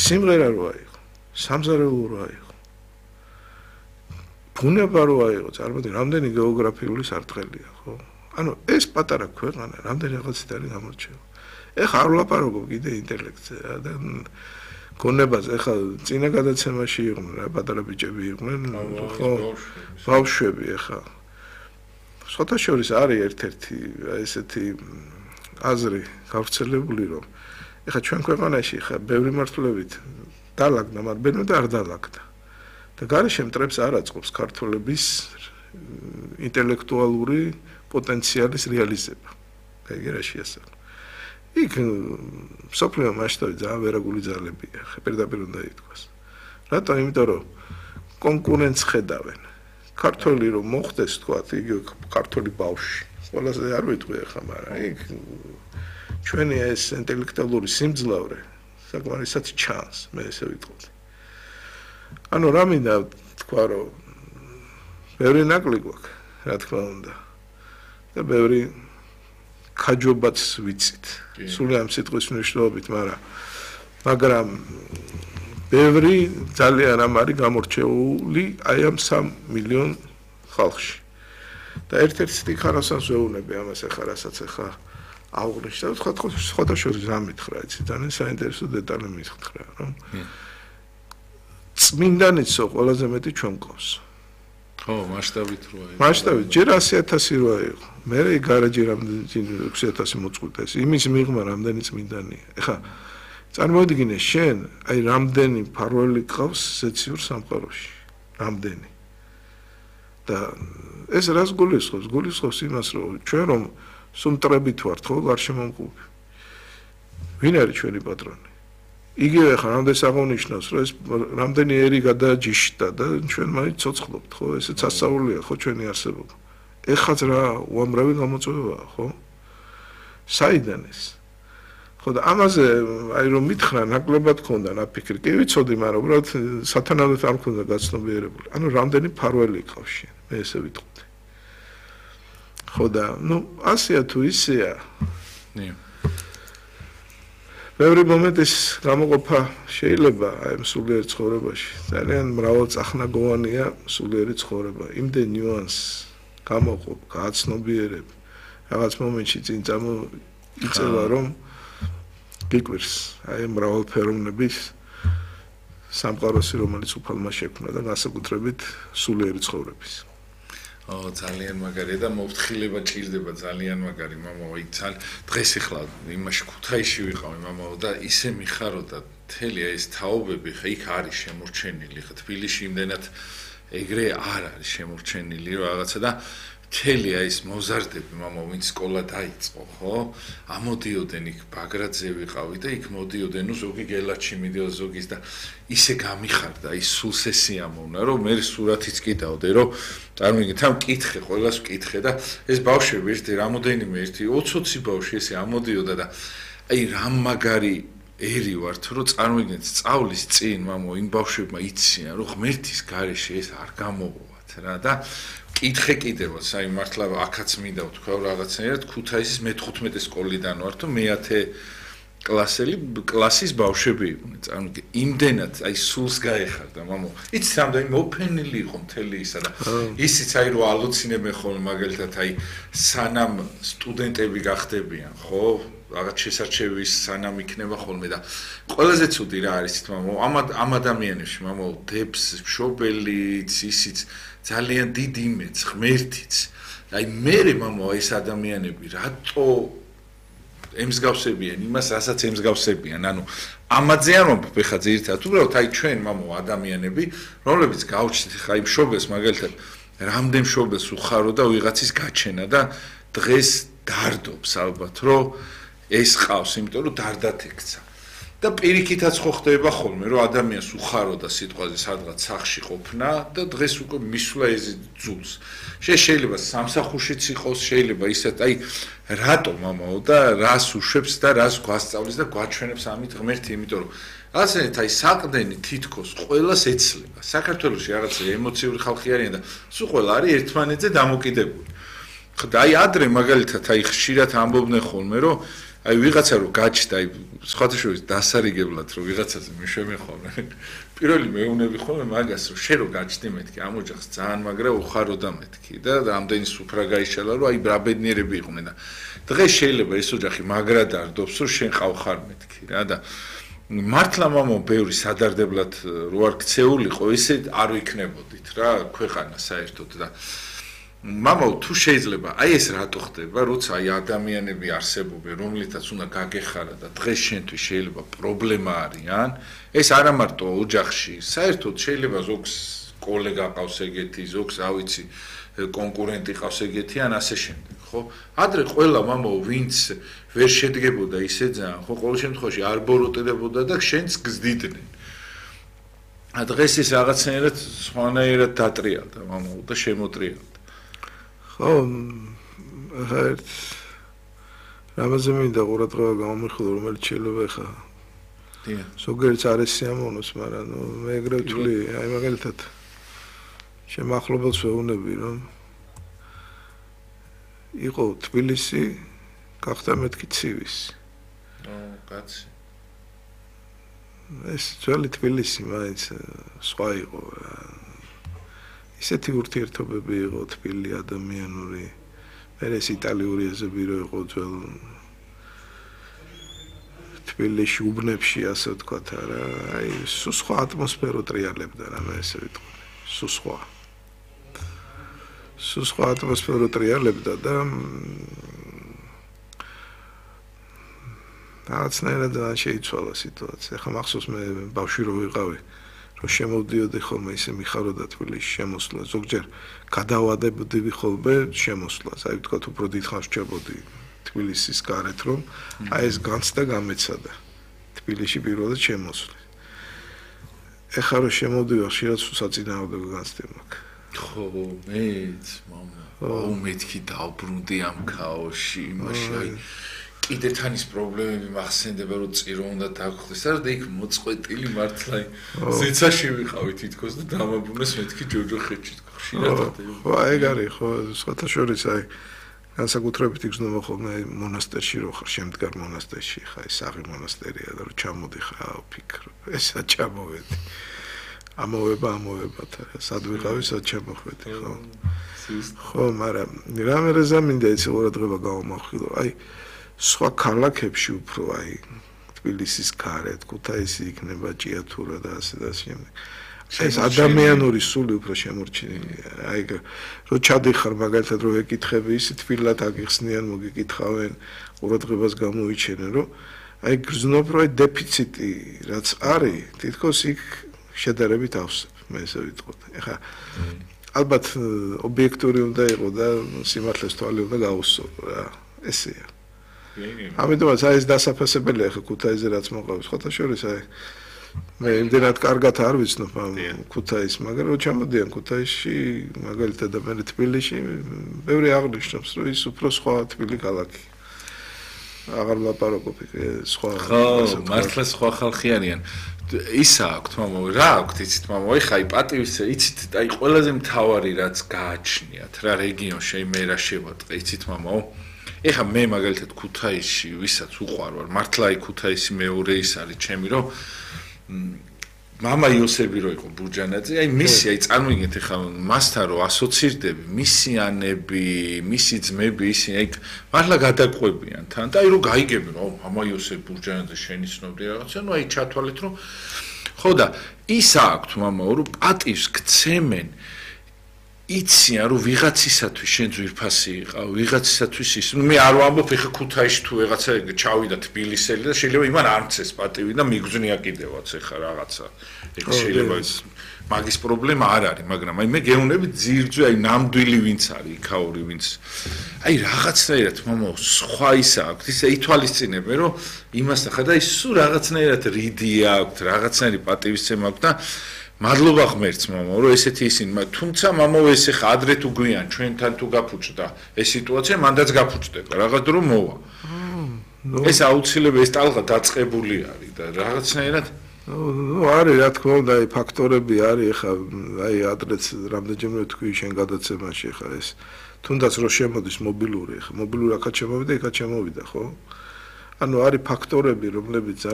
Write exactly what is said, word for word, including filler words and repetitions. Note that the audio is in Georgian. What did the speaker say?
სიმღერა როა იყო, სამზარეულო როა იყო. ბუნება როა იყო, წარმოიდგინე, რამდენი გეოგრაფიული სარტყელია, ხო? ანუ ეს პატარა ქვეყანა, რამდენი რაღაცით არის გამორჩევა. ეხლა არ ვლაპარაკობ კიდე ინტელექტზე და გონებას, ეხლა წინა გადაცემაში იყვნენ რა პატარა ბიჭები იყვნენ, ხო? ბავშვები ეხლა. სხვათა შორის არის ერთ-ერთი ესეთი აზრი გავრცელებული, რომ ეხლა ჩვენ ქვეყანაში ხა ბევრი მართლებით დალაგდა, მაგრამ ბედნო და არ დალაგდა. და გარეშე მტრებს არ აწყობს ქართველების ინტელექტუალური პოტენციალის რეალიზება. ეგ რა შეასახა. იქ სოფლიო მასშტაბით ძალიან ვერაგული ძალებია, პირდაპირ უნდა ითქვას. რატო? იმიტომ რომ კონკურენტს ხედავენ. ქართველი რომ მოხდეს, თქვათ, იგივე ქართველი ბავშვი. ყველაზე არ ვიტყვი ახლა, მაგრამ იქ ჩვენი ეს ინტელექტუალური სიმძლავრე საკმარისად ჩანს, მე ესე ვიტყვი. ანუ რა მინდა თქვა, რომ ბევრი ნაკლი გვაქვს, რა თქმა უნდა. და ბევრი ქაჯობაც ვიცით. სულ ამ სიტყვის მნიშვნელობით, მაგრამ მაგრამ ბევრი ძალიან ამ არის გამორჩეული აი ამ სამ მილიონ ხალხში. და ერთ-ერთ სტიქარასაც ვეუბნები ამას ახლა რასაც ახლა აღვნიშნე, თქვა სხვათა შორის გამითხრა, იცი, ძალიან საინტერესო დეტალი მითხრა, რომ წმინდანიცო ყველაზე მეტი ჩვენ ყავს. ხო, მასშტაბით როა იყო. მასშტაბით ჯერ ასი ათასი როა იყო. მე გარაჯი რამდენი ექვსი ათასი მოწყვიტეს. იმის მიღმა რამდენი წმინდანია. ეხლა წარმოიდგინე შენ, აი რამდენი მფარველი ყავს ზეციურ სამყაროში. რამდენი. და ეს რას გულისხმობს? გულისხმობს იმას, რომ ჩვენ რომ სუმტრებით ვართ, ხო, გარშემომყოფი. ვინ არის ჩვენი პატრონი? იგივე ხა რამდენს აღნიშნავს, რომ ეს რამდენი ერი გადაჯიშდა და ჩვენ მაინც ცოცხლობთ, ხო? ესეც ასწავლია, ხო, ჩვენი არსებობა. ეხაც რა უამრავი გამოწვევაა, ხო? საიდან ეს? ხო და ამაზე აი რომ მითხრა ნაკლებად ქონდა ნაფიქრი. კი ვიცოდი, მაგრამ უბრალოდ სათანადოდ არ მქონდა გაცნობიერებული. ანუ რამდენი ფარველი ყავს შენ, მე ესე ვიტყვი. ხო და ნუ ასეა თუ ისეა. ნე ბევრი მომენტის გამოყოფა შეიძლება აი სულიერ ცხოვრებაში. ძალიან მრავალწახნაგოვანია სულიერი ცხოვრება. იმდენ ნიუანს გამოყოფ, გააცნობიერებ. რაღაც მომენტში წინ წამოიწევა, რომ გიკვირს აი მრავალფეროვნების სამყაროსი, რომელიც უფალმა შექმნა და განსაკუთრებით სულიერი ცხოვრების. ო ძალიან მაგარია და მოფრთხილება ჭირდება ძალიან მაგარი მამაო იქ ძალიან დღეს ახლა იმაში ქუთაისში ვიყავი მამაო და ისე მიხაროდა მთელი ეს თაობები ხა იქ არის შემორჩენილი ხა თბილისში იმდენად ეგრე არ არის შემორჩენილი რაღაცა და მთელი ეს მოზარდები მამაო ვინც სკოლა დაიწყო ხო ამოდიოდნენ იქ ბაგრატზე ვიყავი და იქ მოდიოდნენ ნუ ზოგი გელაჩი მიდიოდა ზოგის და ისე გამიხარდა ის სულს ესიამოვნა რომ მე სურათიც კიდავდე რომ წარმოგიდგენთ ამ კითხე ყველას ვკითხე და ეს ბავშვები ერთი რამოდენიმე ერთი ოცი ბავშვი ესე ამოდიოდა და აი რა მაგარი ერი ვართ რომ წარმოგიდგენთ სწავლის წინ მამო იმ ბავშვებმა იციან რომ ღმერთის გარეშე ეს არ გამოვათ რა და კითხე კიდევაც აი მართლა აქაც მინდა ვთქვა რაღაცნაირად ქუთაისის მეთხუთმეტე სკოლიდან ვარ თუ მეათე კლასელი კლასის ბავშვები იყვნენ წარმოგიდგენთ იმდენად აი სულს გაეხარდა მამო იცი რამდენი მოფენილი იყო მთელი ისა და ისიც აი რო ალოცინებენ ხოლმე მაგალითად აი სანამ სტუდენტები გახდებიან ხო რაღაც შესარჩევის სანამ იქნება ხოლმე და ყველაზე ცუდი რა არის თმამო ამ ამ ადამიანებში მამო დებს მშობელიც ისიც ძალიან დიდი იმეც ღმერთიც აი მე მამო ეს ადამიანები რატო ემსგავსებიან იმას რასაც ემსგავსებიან ანუ ამაზე არ მომბ ხა ძირითადად უბრალოდ აი ჩვენ მამო ადამიანები რომლებიც გავჩით ხა იმ მშობელს მაგალითად რამდენ მშობელს უხარო და ვიღაცის გაჩენა და დღეს დარდობს ალბათ რომ ეს ყავს იმიტომ რომ დარდათ ექცა და პირიქითაც ხო ხდება ხოლმე რომ ადამიანს უხარო და სიტყვაზე სადღაც სახში ყოფნა და დღეს უკვე მისვლა ეს ძულს შეიძლება სამსახურშიც იყოს შეიძლება ისეთ აი რატო მამაო და რას უშვებს და რას გვასწავლის და გვაჩვენებს ამით ღმერთი იმიტომ რომ ასეთ აი საყდენი თითქოს ყველას ეცლება საქართველოში რაღაცა ემოციური ხალხი არიან და სულ ყველა არის ერთმანეთზე დამოკიდებული ხა და აი ადრე მაგალითად აი ხშირად ამბობდნენ ხოლმე რომ აი ვიღაცა რო გაჩნდა, აი სხვათა შორის დასარიგებლად რო ვიღაცაზე მეშვები ხოლმე. პირველი მეუნები ხოლმე მაგას რო შე რო გაჩნდი მეთქი, ამ ოჯახს ძალიან მაგრა უხაროდა მეთქი და ამდენი სუფრა გაიშალა რომ აი რა ბედნიერები იყვნენ და დღეს შეიძლება ეს ოჯახი მაგრა დარდობს რომ შენ ყავხარ მეთქი რა და მართლა მამა ბევრი სადარდებლად რო არ ქცეულიყო ესე არ ვიქნებოდით რა ქვეყანა საერთოდ და მამა თუ შეიძლება აი ეს რატო ხდება როცა აი ადამიანები არსებობენ რომლითაც უნდა გაგეხარა და დღეს შენთვის შეიძლება პრობლემა არიან ეს არა მარტო ოჯახში საერთოდ შეიძლება ზოგს კოლეგა ყავს ეგეთი ზოგს რა ვიცი კონკურენტი ყავს ეგეთი ან ასე შემდეგ ხო ადრე ყველა მამა ვინც ვერ შედგებოდა ისე ძალიან ხო ყოველ შემთხვევაში არ ბოროტდებოდა და შენც გზდიდნენ დღეს ის რაღაცნაირად სხვანაირად დატრიალდა მამა და შემოტრიალდა ხო ერთ რამაზე მინდა ყურადღება გამომიხილო რომელიც შეიძლება ხა დიახ ზოგიერთ არის სიამოვნოს მაგრამ ნუ მე ეგრე ვთვლი აი მაგალითად შემახლობელს ვეუბნები რომ იყო თბილისი გახდა მეთქი ცივისი ო კაცი ეს ძველი თბილისი მაინც სხვა იყო ისეთი ურთიერთობები იყო თბილი ადამიანური მე ეს იტალიური ეზები რო იყო ძველ თბილისში უბნებში ასე ვთქვათ არა აი სულ სხვა ატმოსფერო ტრიალებდა რა მე ესე ვიტყვი სულ სხვა სულ სხვა ატმოსფერო ტრიალებდა და რაღაცნაირად შეიცვალა სიტუაცია ხა მახსოვს მე ბავშვი რო ვიყავი რომ შემოვდიოდი ხოლმე ისე მიხაროდა თბილისში შემოსვლა ზოგჯერ გადავადებდი ხოლმე შემოსვლას აი ვთქვათ უფრო დიდხანს ვჭებოდი თბილისის გარეთ რომ აი ეს განცდა გამეცადა თბილისში პირველად შემოსვლი ეხლა რომ შემოვდივარ ხშირად საწინააღმდეგო განცდა მაქვს ხო მეც მამა აუ მეთქი დავბრუნდი ამ ქაოსში იმაში აი კიდე თანის პრობლემები მახსენდება რომ წირო უნდა დაგხვდეს არა და იქ მოწყვეტილი მართლა ზეცაში ვიყავი თითქოს და დამაბრუნეს მეთქი ჯოჯოხეთში ხშირად ხო აი გარი ხო სხვათა შორის აი განსაკუთრებით იგრძნობა ხოლმე მონასტერში რო ხარ შემდგარ მონასტერში ხა ეს საღი მონასტერია და რო ჩამოდი ხა ვფიქრობ ესა ჩამოვედი ამოვება ამოვებათ სად ვიყავი სად ჩამოხვედი ხო ხო მაგრამ რამე რეზა მინდა ეს ყურადღება გამომახვილო აი სხვა ქალაქებში უფრო აი თბილისის გარეთ ქუთაისი იქნება ჭიათურა და ასე და შემდეგ ეს ადამიანური სული უფრო შემორჩენილია აი რო ჩადიხარ მაგალითად რო ეკითხები ის თბილად აგიხსნიან მოგიკითხავენ ყურადღებას გამოიჩენენ რომ აი გრძნობ რომ აი დეფიციტი რაც არის თითქოს იქ შედარებით ავსებ მე ესე ვიტყოდ ეხა ალბათ ობიექტური უნდა იყო და სიმართლეს თვალი უნდა გაუსწრო რა ესეა ამიტომაც აი ეს დასაფასებელია ხა ქუთაისზე რაც მოყავს ხოთა შორის აი მე იმდენად კარგად არ ვიცნობ ამ ქუთაისს მაგრამ რო ჩამოდიან ქუთაისში მაგალითად და მე თბილისში ბევრი აღნიშნავს რომ ის უფრო სხვა თბილი ქალაქი აღარ ლაპარაკობ სხვა ხო მართლა სხვა ხალხი არიან ისა აქვთ მამა რა აქვთ იცით მამა აი ხაი პატივისა იცით აი ყველაზე მთავარი რაც გააჩნიათ რა რეგიონში მე რა შევატყე იცით მამაო ეხა მე მაგალითად ქუთაისში ვისაც უყვარვარ მართლა აი ქუთაისი მეორე ის არის ჩემი რომ მამა იოსები რო იყო ბურჯანაძე აი მისი აი წარმოგიდგენთ ეხა მასთან რო ასოცირდები მისიანები მისი ძმები ისინი აი მართლა გადაყვებიან თან და აი რო გაიგები რომ მამა იოსები ბურჯანაძე შენიშნობდი რაღაცა ნუ აი ჩათვალეთ რომ ხო და ის აქვთ მამაო რომ პატივს გცემენ იციან რომ ვიღაცისათვის შენ ძვირფასი იყავ ვიღაცისათვის ის ნუ მე არ ვამბობ ეხა ქუთაისში თუ ვიღაცა ჩავიდა თბილისელი და შეიძლება იმან არ მცეს პატივი და მიგზნია კიდევაც ეხა რაღაცა ეხა შეიძლება მაგის პრობლემა არ არის მაგრამ აი მე გეუბნები ძირძვე აი ნამდვილი ვინც არის იქაური ვინც აი რაღაცნაირად მამა სხვა ისა აქვს ისე ითვალისწინებენ რომ იმასთან ხა და ის სულ რაღაცნაირად რიდი აქვს რაღაცნაირი პატივისცემა აქვს და მადლობა ღმერთს მამა რომ ესეთი ისინი თუმცა მამა ესე ხა ადრე თუ გვიან ჩვენთან თუ გაფუჭდა ეს სიტუაცია მანდაც გაფუჭდება რაღაც დრო მოვა ეს აუცილებლად ეს ტალღა დაწყებული არის და რაღაცნაირად ნუ არის რა თქმა უნდა აი ფაქტორები არის ხა აი ადრეც რამდენჯერმე თქვი შენ გადაცემაში ხა ეს თუნდაც რო შემოდის მობილური ხა მობილური აქაც შემოვიდა იქაც შემოვიდა ხო ანუ არის ფაქტორები, რომლებიც